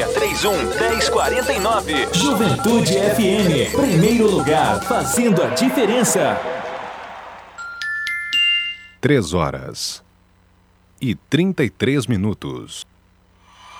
3631-1049. Juventude FM, primeiro lugar, fazendo a diferença. 3 horas e 33 minutos.